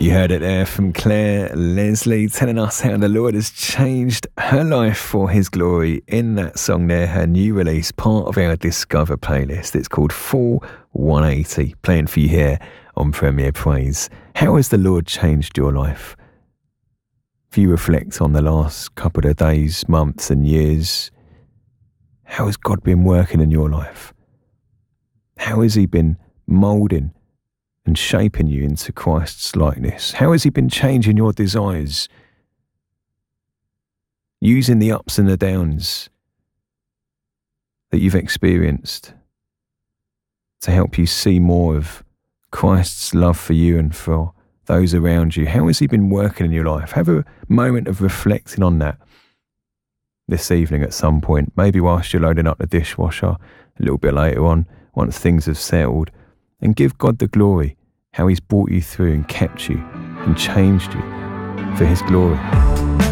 You heard it there from Claire Leslie telling us how the Lord has changed her life for his glory in that song there, her new release, part of our Discover playlist. It's called Full 180, playing for you here on Premier Praise. How has the Lord changed your life? If you reflect on the last couple of days, months and years, how has God been working in your life? How has he been moulding and shaping you into Christ's likeness? How has he been changing your desires? Using the ups and the downs that you've experienced to help you see more of Christ's love for you and for those around you. How has he been working in your life? Have a moment of reflecting on that this evening at some point. Maybe whilst you're loading up the dishwasher, a little bit later on, once things have settled. And give God the glory, how he's brought you through and kept you and changed you for his glory.